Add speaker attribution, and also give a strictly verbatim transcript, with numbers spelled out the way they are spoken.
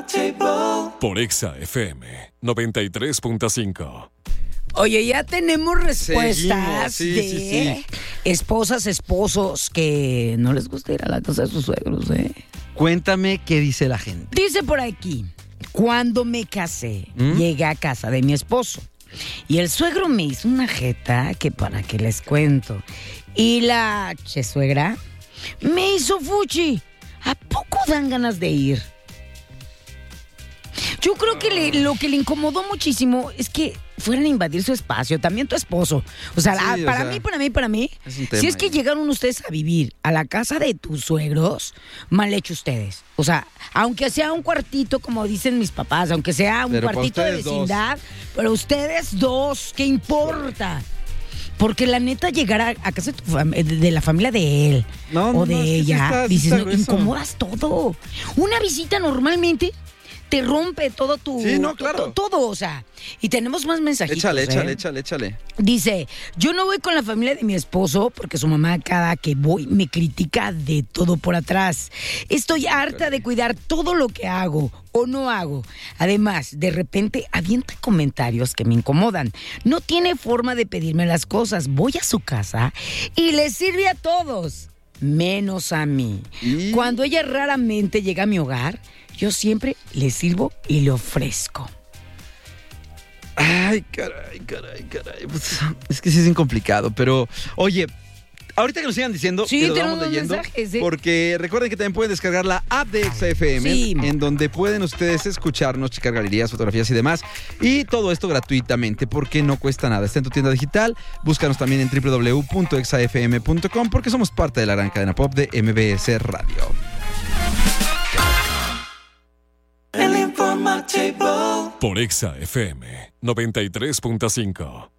Speaker 1: Por Exa F M noventa y tres punto cinco.
Speaker 2: Oye, ya tenemos respuestas
Speaker 3: Seguimos, sí,
Speaker 2: de
Speaker 3: sí, sí.
Speaker 2: esposas, esposos que no les gusta ir a la casa de sus suegros, ¿eh?
Speaker 3: Cuéntame qué dice la gente.
Speaker 2: Dice por aquí, cuando me casé,
Speaker 3: ¿Mm?
Speaker 2: llegué a casa de mi esposo y el suegro me hizo una jeta que para qué les cuento. Y la che suegra me hizo fuchi. ¿A poco dan ganas de ir? Yo creo que le- lo que le incomodó muchísimo es que fueran a invadir su espacio, también tu esposo. O sea,
Speaker 3: Sí,
Speaker 2: la-
Speaker 3: o
Speaker 2: para
Speaker 3: sea,
Speaker 2: mí, para mí, para mí,
Speaker 3: es un
Speaker 2: si
Speaker 3: tema
Speaker 2: es que
Speaker 3: ahí.
Speaker 2: llegaron ustedes a vivir a la casa de tus suegros, mal hecho ustedes. O sea, aunque sea un cuartito, como dicen mis papás, aunque sea un
Speaker 3: Pero para
Speaker 2: cuartito de
Speaker 3: ustedes dos.
Speaker 2: vecindad, pero ustedes dos, ¿qué importa? Porque la neta, llegar a, a casa de, tu fam- de- de la familia de él
Speaker 3: No, no,
Speaker 2: o de
Speaker 3: no, es que sí
Speaker 2: ella,
Speaker 3: está- sí
Speaker 2: dices,
Speaker 3: está
Speaker 2: no,
Speaker 3: grueso.
Speaker 2: incomodas todo. Una visita normalmente te rompe todo tu...
Speaker 3: Sí, no,
Speaker 2: to-
Speaker 3: claro.
Speaker 2: to- Todo, o sea. Y tenemos más mensajitos.
Speaker 3: Échale,
Speaker 2: ¿eh?
Speaker 3: échale, échale, échale.
Speaker 2: Dice, yo no voy con la familia de mi esposo porque su mamá cada que voy me critica de todo por atrás. Estoy harta de cuidar todo lo que hago o no hago. Además, de repente avienta comentarios que me incomodan. No tiene forma de pedirme las cosas. Voy a su casa y le sirve a todos, menos a mí.
Speaker 3: Y-
Speaker 2: Cuando ella raramente llega a mi hogar, yo siempre le sirvo y le ofrezco.
Speaker 3: Ay, caray, caray, caray. Pues, es que sí es bien complicado, pero oye, ahorita que nos sigan diciendo,
Speaker 2: Sí,
Speaker 3: que lo
Speaker 2: tenemos
Speaker 3: vamos leyendo,
Speaker 2: mensajes, ¿eh?
Speaker 3: porque recuerden que también pueden descargar la app de Exa F M,
Speaker 2: Sí.
Speaker 3: en donde pueden ustedes escucharnos, checar galerías, fotografías y demás, y todo esto gratuitamente, porque no cuesta nada. Está en tu tienda digital, búscanos también en doble u doble u doble u punto exa f m punto com, porque somos parte de la gran cadena pop de M B S Radio.
Speaker 1: Por Exa F M noventa y tres punto cinco.